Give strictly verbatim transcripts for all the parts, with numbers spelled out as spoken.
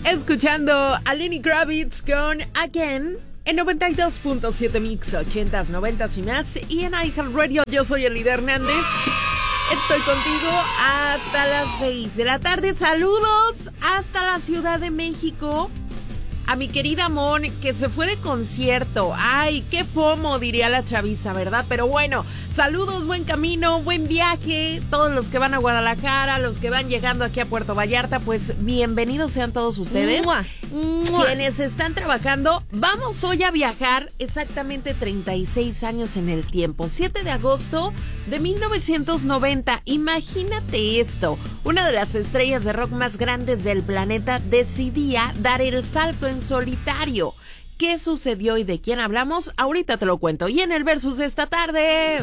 Escuchando a Lenny Kravitz con Again en noventa y dos punto siete Mix, ochentas, noventas y más. Y en iHeartRadio, yo soy Elida Hernández. Estoy contigo hasta las seis de la tarde. Saludos hasta la Ciudad de México. A mi querida Mon, que se fue de concierto. Ay, qué fomo, diría la chaviza, ¿verdad? Pero bueno, saludos, buen camino, buen viaje. Todos los que van a Guadalajara, los que van llegando aquí a Puerto Vallarta, pues bienvenidos sean todos ustedes. ¡Mua! ¡Mua! Quienes están trabajando, vamos hoy a viajar exactamente treinta y seis años en el tiempo. siete de agosto de mil novecientos noventa. Imagínate esto. Una de las estrellas de rock más grandes del planeta decidía dar el salto en solitario. ¿Qué sucedió y de quién hablamos? Ahorita te lo cuento. Y en el Versus de esta tarde,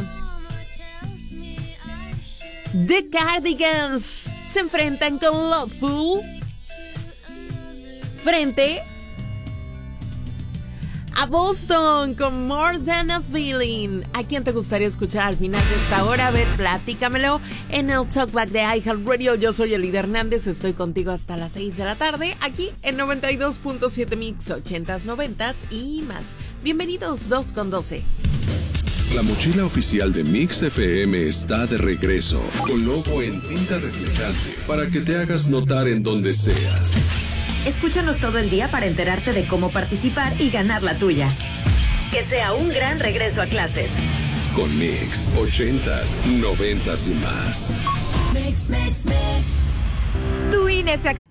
The Cardigans se enfrentan con Loveful frente a Boston con More Than a Feeling. ¿A quién te gustaría escuchar al final de esta hora? A ver, platícamelo en el Talkback de iHeartRadio. Yo soy Elida Hernández, estoy contigo hasta las seis de la tarde, aquí en noventa y dos punto siete Mix, ochentas, noventas y más. Bienvenidos, dos con doce. La mochila oficial de Mix F M está de regreso, con logo en tinta reflejante, para que te hagas notar en donde sea. Escúchanos todo el día para enterarte de cómo participar y ganar la tuya. Que sea un gran regreso a clases. Con Mix, ochentas, noventas y más. Mix, mix, mix. Tu I N E se